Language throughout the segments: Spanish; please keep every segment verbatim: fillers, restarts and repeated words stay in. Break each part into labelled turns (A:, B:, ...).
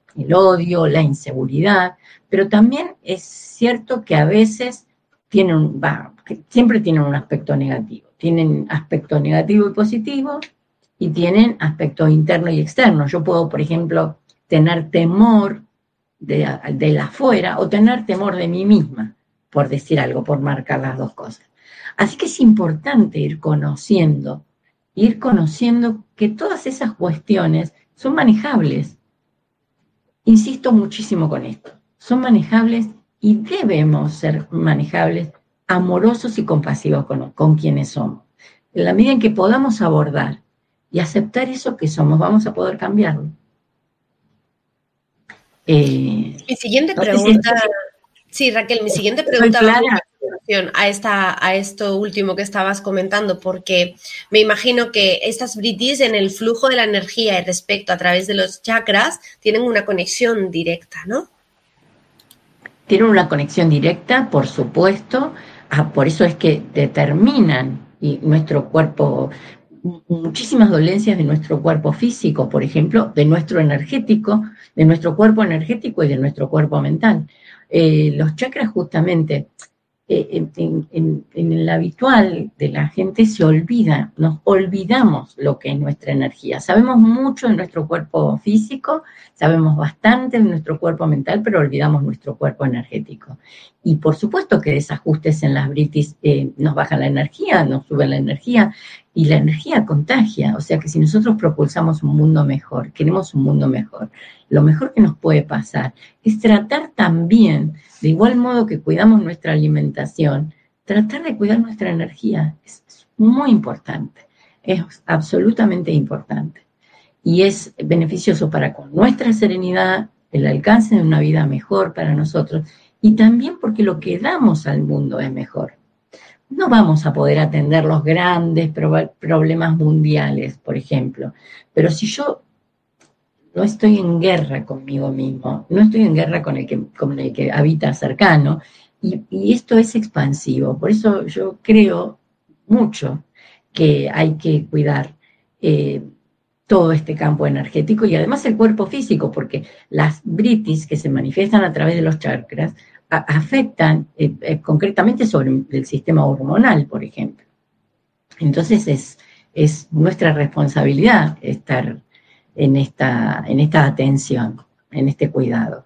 A: el odio, la inseguridad, pero también es cierto que a veces tienen, va, que siempre tienen un aspecto negativo. Tienen aspecto negativo y positivo y tienen aspectos internos y externos. Yo puedo, por ejemplo, tener temor de, de la afuera o tener temor de mí misma, por decir algo, por marcar las dos cosas. Así que es importante ir conociendo, ir conociendo que todas esas cuestiones son manejables. Insisto muchísimo con esto, son manejables y debemos ser manejables, amorosos y compasivos con, con quienes somos. En la medida en que podamos abordar y aceptar eso que somos, vamos a poder cambiarlo.
B: Eh, mi siguiente pregunta, no sé si, sí, Raquel, mi siguiente pregunta va a esta a esto último que estabas comentando, porque me imagino que estas britis en el flujo de la energía y respecto a través de los chakras tienen una conexión directa, ¿no?
A: Tienen una conexión directa, por supuesto, ah, por eso es que determinan y nuestro cuerpo, muchísimas dolencias de nuestro cuerpo físico, por ejemplo, de nuestro energético, de nuestro cuerpo energético y de nuestro cuerpo mental. Eh, los chakras justamente, eh, en, en, en el habitual de la gente se olvida, nos olvidamos lo que es nuestra energía. Sabemos mucho de nuestro cuerpo físico, sabemos bastante de nuestro cuerpo mental, pero olvidamos nuestro cuerpo energético. Y por supuesto que desajustes en las britis eh, nos bajan la energía, nos suben la energía, y la energía contagia. O sea que si nosotros propulsamos un mundo mejor, queremos un mundo mejor, lo mejor que nos puede pasar es tratar también, de igual modo que cuidamos nuestra alimentación, tratar de cuidar nuestra energía. Es muy importante, es absolutamente importante. Y es beneficioso para con nuestra serenidad, el alcance de una vida mejor para nosotros, y también porque lo que damos al mundo es mejor. No vamos a poder atender los grandes problemas mundiales, por ejemplo, pero si yo no estoy en guerra conmigo mismo, no estoy en guerra con el que, con el que habita cercano, y, y esto es expansivo. Por eso yo creo mucho que hay que cuidar eh, todo este campo energético y además el cuerpo físico, porque las britis que se manifiestan a través de los chakras a, afectan eh, eh, concretamente sobre el sistema hormonal, por ejemplo. Entonces es, es nuestra responsabilidad estar en esta, en esta atención, en este cuidado.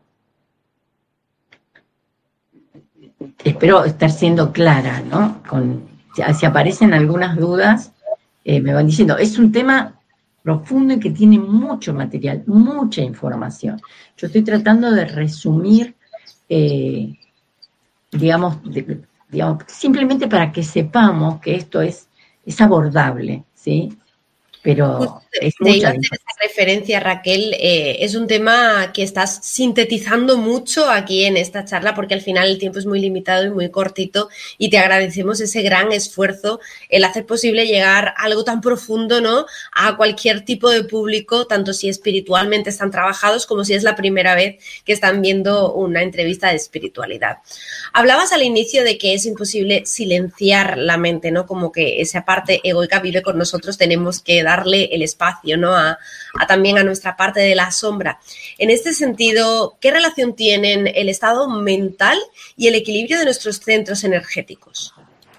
A: Espero estar siendo clara, ¿no? Con, si aparecen algunas dudas, eh, me van diciendo, es un tema profundo y que tiene mucho material, mucha información. Yo estoy tratando de resumir, eh, digamos, de, digamos, simplemente para que sepamos que esto es, es abordable, ¿sí? Pero es
B: te iba a hacer esa referencia, Raquel. Eh, es un tema que estás sintetizando mucho aquí en esta charla porque al final el tiempo es muy limitado y muy cortito y te agradecemos ese gran esfuerzo, el hacer posible llegar a algo tan profundo, ¿no?, a cualquier tipo de público, tanto si espiritualmente están trabajados como si es la primera vez que están viendo una entrevista de espiritualidad. Hablabas al inicio de que es imposible silenciar la mente, ¿no?, como que esa parte egoica vive con nosotros, tenemos que darle el espacio, ¿no?, a, a también a nuestra parte de la sombra. En este sentido, ¿qué relación tienen el estado mental y el equilibrio de nuestros centros energéticos?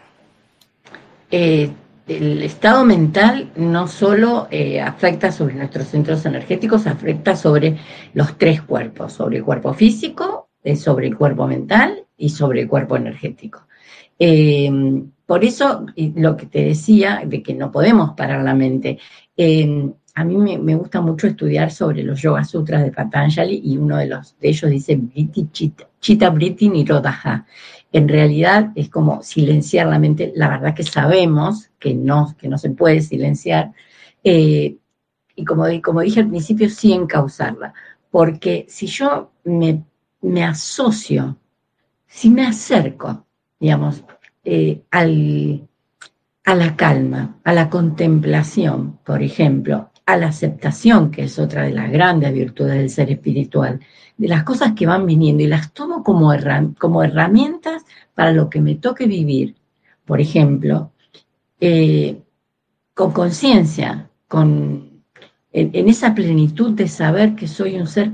A: Eh, el estado mental no solo eh, afecta sobre nuestros centros energéticos, afecta sobre los tres cuerpos, sobre el cuerpo físico, eh, sobre el cuerpo mental y sobre el cuerpo energético. Eh, por eso, lo que te decía, de que no podemos parar la mente, eh, a mí me, me gusta mucho estudiar sobre los Yoga Sutras de Patanjali y uno de, los, de ellos dice Vritti Chitta, Chitta Vritti Nirodha. En realidad es como silenciar la mente. La verdad que sabemos que no, que no se puede silenciar, eh, y como, como dije al principio, sí encauzarla, porque si yo me, me asocio, si me acerco, digamos, eh, al, a la calma, a la contemplación, por ejemplo, a la aceptación, que es otra de las grandes virtudes del ser espiritual, de las cosas que van viniendo y las tomo como, herram- como herramientas para lo que me toque vivir. Por ejemplo, eh, con conciencia, con, en, en esa plenitud de saber que soy un ser